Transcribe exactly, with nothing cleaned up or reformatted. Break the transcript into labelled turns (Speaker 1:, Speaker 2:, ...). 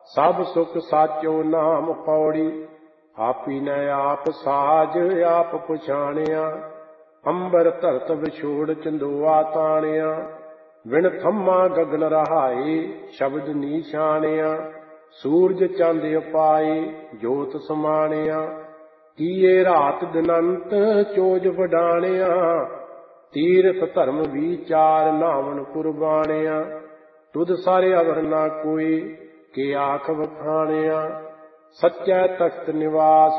Speaker 1: ਸਭ ਸੁਖ ਸਾਚੋ ਨਾਮ ਪੌੜੀ। ਆਪੀ ਨ ਆਪ ਸਾਜ ਆਪ ਪਛਾਣਿਆ, ਅੰਬਰ ਧਰਤ ਵਿਛੋੜ ਚੰਦੋਆ ਤਾਣਿਆ। ਵਿਣ ਥੰਮਾ ਗਗਨ ਰਹਾਏ ਸ਼ਬਦ ਨੀਛਾਣਿਆ, ਸੂਰਜ ਚੰਦ ਉਪਾਏ ਜੋਤ ਸਮਾਣਿਆ। ਕੀਏ ਰਾਤ ਦਿਨੰਤ ਚੋਜ ਵਡਾਣਿਆ, ਤੀਰਥ ਧਰਮ ਵਿਚਾਰ ਨਾਵਨ ਕੁਰਬਾਣਿਆ। ਤੁਧ ਸਾਰੇ ਅਵਰ ਨਾ ਕੋਈ, ਕੇ ਆਖ ਵਖਾਣਿਆ। ਸੱਚੈ ਤਖਤ ਨਿਵਾਸ